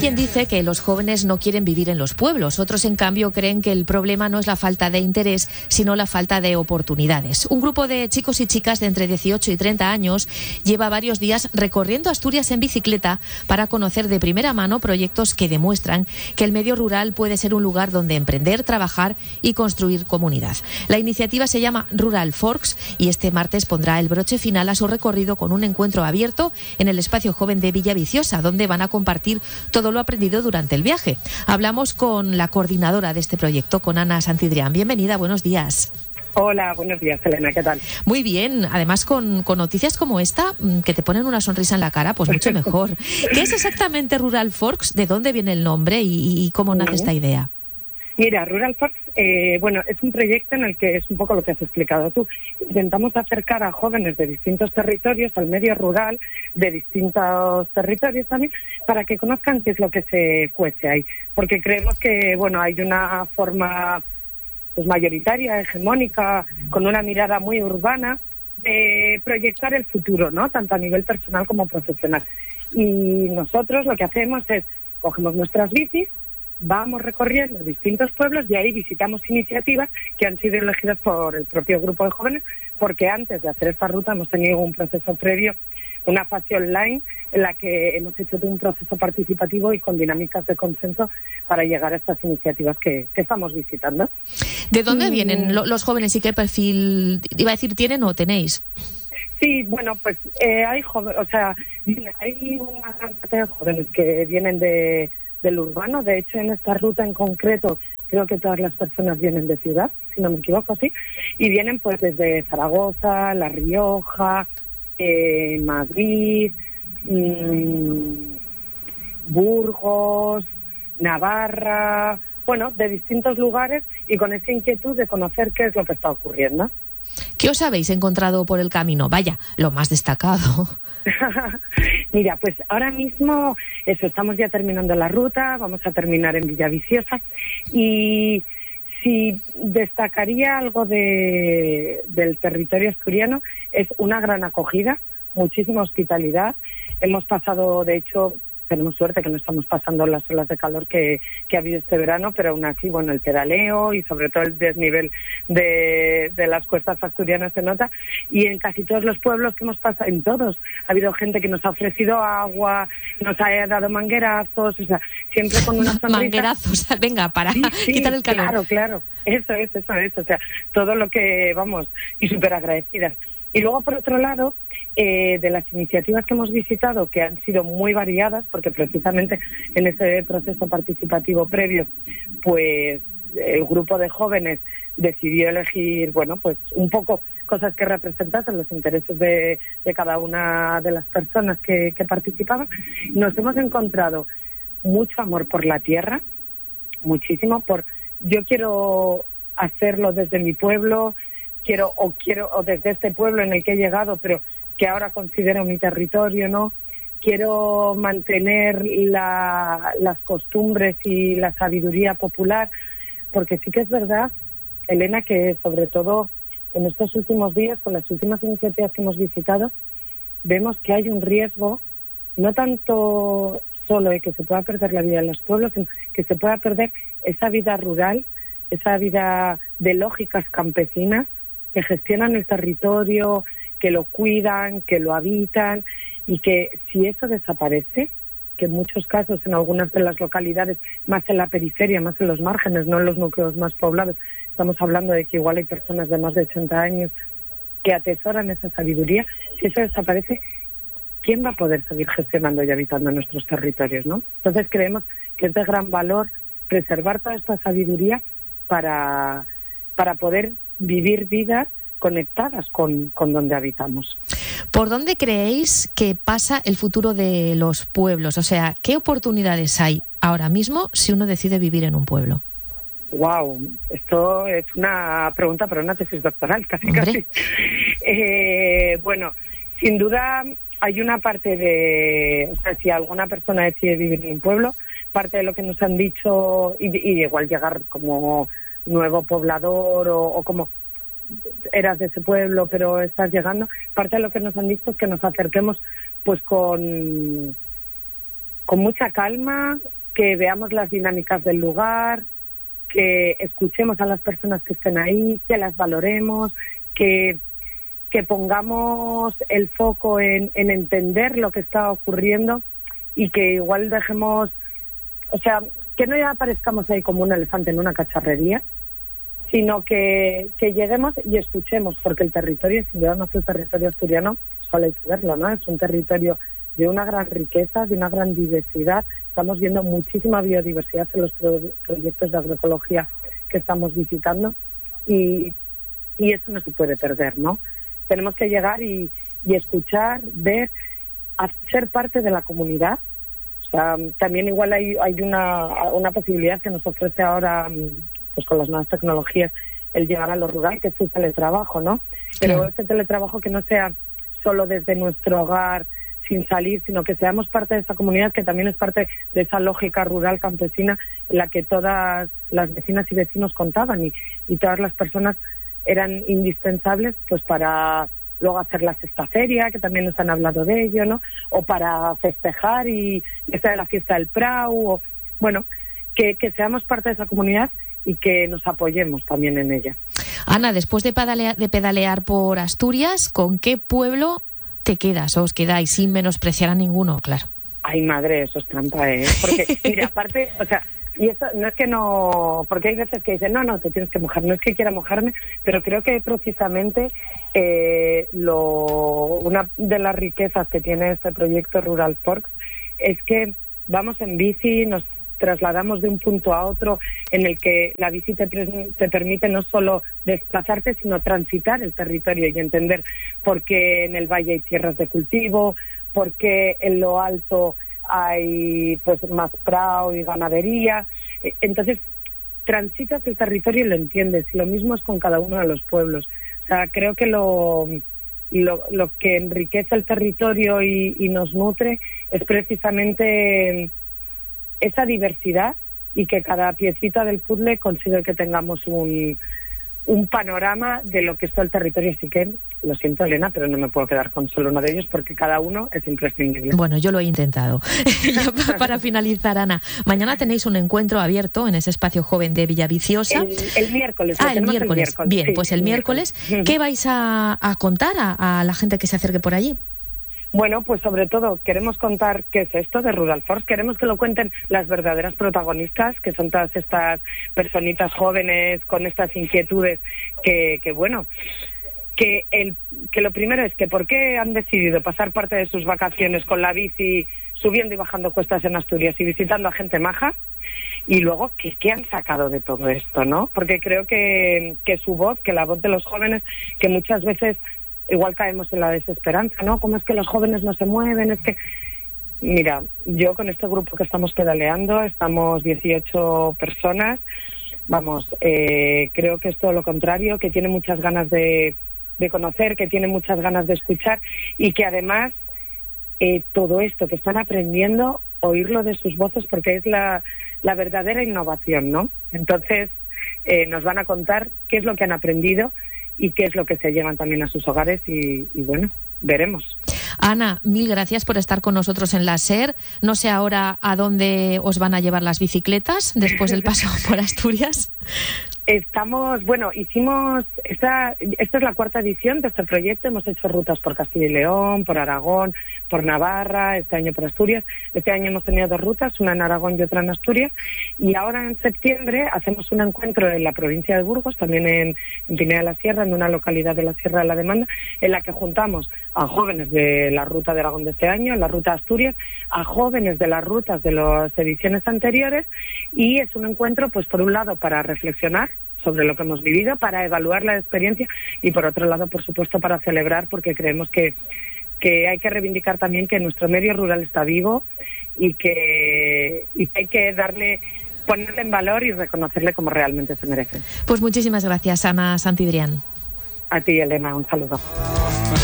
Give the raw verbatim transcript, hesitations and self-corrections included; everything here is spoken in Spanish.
quien dice que los jóvenes no quieren vivir en los pueblos. Otros, en cambio, creen que el problema no es la falta de interés, sino la falta de oportunidades. Un grupo de chicos y chicas de entre dieciocho y treinta años lleva varios días recorriendo Asturias en bicicleta para conocer de primera mano proyectos que demuestran que el medio rural puede ser un lugar donde emprender, trabajar y construir comunidad. La iniciativa se llama Rural Forks y este martes pondrá el broche final a su recorrido con un encuentro abierto en el espacio joven de Villaviciosa, donde van a compartir todo lo aprendido durante el viaje. Hablamos con la coordinadora de este proyecto, con Ana Santidrián. Bienvenida, buenos días. Hola, buenos días, Elena, ¿qué tal? Muy bien, además con, con noticias como esta, que te ponen una sonrisa en la cara, pues mucho mejor. ¿Qué es exactamente Rural Forks? ¿De dónde viene el nombre y, y cómo nace esta idea? Mira, Rural Forks, eh, bueno, es un proyecto en el que es un poco lo que has explicado tú. Intentamos acercar a jóvenes de distintos territorios al medio rural, de distintos territorios también, para que conozcan qué es lo que se cuece ahí. Porque creemos que, bueno, hay una forma pues mayoritaria, hegemónica, con una mirada muy urbana, de proyectar el futuro, ¿no? Tanto a nivel personal como profesional. Y nosotros lo que hacemos es, cogemos nuestras bicis, vamos recorriendo distintos pueblos y ahí visitamos iniciativas que han sido elegidas por el propio grupo de jóvenes, porque antes de hacer esta ruta hemos tenido un proceso previo, una fase online en la que hemos hecho todo un proceso participativo y con dinámicas de consenso para llegar a estas iniciativas que, que estamos visitando. ¿De dónde vienen los jóvenes y qué perfil, iba a decir, tienen o tenéis? Sí, bueno, pues eh, hay jóvenes, o sea, hay una cantidad de jóvenes que vienen de del urbano. De hecho, en esta ruta en concreto, creo que todas las personas vienen de ciudad, si no me equivoco, sí, y vienen pues desde Zaragoza, La Rioja, eh, Madrid, mmm, Burgos, Navarra, bueno, de distintos lugares y con esa inquietud de conocer qué es lo que está ocurriendo. ¿Qué os habéis encontrado por el camino? Vaya, lo más destacado. Mira, pues ahora mismo eso, estamos ya terminando la ruta, vamos a terminar en Villaviciosa y si destacaría algo de, del territorio asturiano es una gran acogida, muchísima hospitalidad. Hemos pasado, de hecho, tenemos suerte que no estamos pasando las olas de calor que, que ha habido este verano, pero aún así, bueno, el pedaleo y sobre todo el desnivel de, de las cuestas asturianas se nota. Y en casi todos los pueblos que hemos pasado, en todos, ha habido gente que nos ha ofrecido agua, nos ha dado manguerazos, o sea, siempre con una sonrisa. Manguerazos, venga, para sí, sí, quitar el calor. Claro, claro, eso es, eso es, o sea, todo lo que, vamos, y súper agradecidas. Y luego, por otro lado, eh, de las iniciativas que hemos visitado, que han sido muy variadas, porque precisamente en ese proceso participativo previo, pues el grupo de jóvenes decidió elegir, bueno, pues un poco cosas que representasen los intereses de, de cada una de las personas que, que participaban. Nos hemos encontrado mucho amor por la tierra, muchísimo, por yo quiero hacerlo desde mi pueblo, quiero o quiero o desde este pueblo en el que he llegado, pero que ahora considero mi territorio, ¿no? Quiero mantener la, las costumbres y la sabiduría popular, porque sí que es verdad, Elena, que sobre todo en estos últimos días, con las últimas iniciativas que hemos visitado, vemos que hay un riesgo, no tanto solo de que se pueda perder la vida en los pueblos, sino que se pueda perder esa vida rural, esa vida de lógicas campesinas, que gestionan el territorio, que lo cuidan, que lo habitan, y que si eso desaparece, que en muchos casos en algunas de las localidades, más en la periferia, más en los márgenes, no en los núcleos más poblados, estamos hablando de que igual hay personas de más de ochenta años que atesoran esa sabiduría, si eso desaparece, ¿quién va a poder seguir gestionando y habitando nuestros territorios, ¿no? Entonces creemos que es de gran valor preservar toda esta sabiduría para, para poder vivir vidas conectadas con, con donde habitamos. ¿Por dónde creéis que pasa el futuro de los pueblos? O sea, ¿qué oportunidades hay ahora mismo si uno decide vivir en un pueblo? Wow, esto es una pregunta para una tesis doctoral, casi Hombre. casi. Eh, bueno, sin duda hay una parte de, o sea, si alguna persona decide vivir en un pueblo, parte de lo que nos han dicho, y, y igual llegar como nuevo poblador o, o como eras de ese pueblo pero estás llegando, parte de lo que nos han dicho es que nos acerquemos pues con, con mucha calma, que veamos las dinámicas del lugar, que escuchemos a las personas que estén ahí, que las valoremos, que, que pongamos el foco en, en entender lo que está ocurriendo y que igual dejemos, o sea, que no ya aparezcamos ahí como un elefante en una cacharrería, sino que, que lleguemos y escuchemos, porque el territorio, sin duda, nuestro territorio asturiano, solo hay que verlo, ¿no? Es un territorio de una gran riqueza, de una gran diversidad. Estamos viendo muchísima biodiversidad en los pro- proyectos de agroecología que estamos visitando y, y eso no se puede perder, ¿no? Tenemos que llegar y, y escuchar, ver, a ser parte de la comunidad. O sea, también igual hay, hay una, una posibilidad que nos ofrece ahora, pues con las nuevas tecnologías, el llegar a lo rural, que es el teletrabajo, ¿no? Pero Claro. ese teletrabajo que no sea solo desde nuestro hogar, sin salir, sino que seamos parte de esa comunidad, que también es parte de esa lógica rural campesina en la que todas las vecinas y vecinos contaban y, y todas las personas eran indispensables pues para luego hacer la sexta feria, que también nos han hablado de ello, ¿no? O para festejar y esta de la fiesta del Prau, o bueno, que, que seamos parte de esa comunidad y que nos apoyemos también en ella. Ana, después de pedalear, de pedalear por Asturias, ¿con qué pueblo te quedas o os quedáis sin menospreciar a ninguno? Claro. Ay, madre, eso es trampa, ¿eh? Porque, mira, aparte, o sea, y eso no es que no, porque hay veces que dicen, no, no, te tienes que mojar, no es que quiera mojarme, pero creo que precisamente eh, lo, una de las riquezas que tiene este proyecto Rural Forks es que vamos en bici, nos trasladamos de un punto a otro, en el que la bici te, te permite no solo desplazarte, sino transitar el territorio y entender por qué en el valle hay tierras de cultivo, por qué en lo alto hay pues más prado y ganadería. Entonces, transitas el territorio y lo entiendes. Y lo mismo es con cada uno de los pueblos. O sea, creo que lo, lo, lo que enriquece el territorio y, y nos nutre es precisamente esa diversidad y que cada piecita del puzzle consigue que tengamos un, un panorama de lo que es todo el territorio. Así que, lo siento, Elena, pero no me puedo quedar con solo uno de ellos porque cada uno es imprescindible. Bueno, yo lo he intentado. Ya para finalizar, Ana, mañana tenéis un encuentro abierto en ese espacio joven de Villaviciosa. El, el miércoles. Ah, el miércoles. el miércoles. Bien, sí, pues el, el miércoles, miércoles. ¿Qué vais a, a contar a, a la gente que se acerque por allí? Bueno, pues sobre todo queremos contar qué es esto de Rural Forks, queremos que lo cuenten las verdaderas protagonistas, que son todas estas personitas jóvenes con estas inquietudes que, que bueno, que, el, que lo primero es que por qué han decidido pasar parte de sus vacaciones con la bici, subiendo y bajando cuestas en Asturias y visitando a gente maja, y luego ¿qué, qué han sacado de todo esto, ¿no? Porque creo que, que su voz, que la voz de los jóvenes, que muchas veces igual caemos en la desesperanza, ¿no? ¿Cómo es que los jóvenes no se mueven? Es que, mira, yo con este grupo que estamos pedaleando, estamos dieciocho personas, vamos, eh, creo que es todo lo contrario, que tiene muchas ganas de, de conocer, que tiene muchas ganas de escuchar y que además eh, todo esto que están aprendiendo, oírlo de sus voces porque es la, la verdadera innovación, ¿no? Entonces, eh, nos van a contar qué es lo que han aprendido y qué es lo que se llevan también a sus hogares y, y bueno, veremos. Ana, mil gracias por estar con nosotros en la SER. No sé ahora a dónde os van a llevar las bicicletas después del paso por Asturias. Estamos, bueno, hicimos, esta, esta es la cuarta edición de este proyecto, hemos hecho rutas por Castilla y León, por Aragón, por Navarra, este año por Asturias. Este año hemos tenido dos rutas, una en Aragón y otra en Asturias, y ahora en septiembre hacemos un encuentro en la provincia de Burgos, también en, en Pineda de la Sierra, en una localidad de la Sierra de la Demanda, en la que juntamos a jóvenes de la ruta de Aragón de este año, la ruta de Asturias, a jóvenes de las rutas de las ediciones anteriores, y es un encuentro, pues por un lado, para reflexionar sobre lo que hemos vivido, para evaluar la experiencia y por otro lado, por supuesto, para celebrar, porque creemos que, que hay que reivindicar también que nuestro medio rural está vivo y que, y que hay que darle, ponerle en valor y reconocerle como realmente se merece. Pues muchísimas gracias, Ana Santidrián. A ti, Elena, un saludo.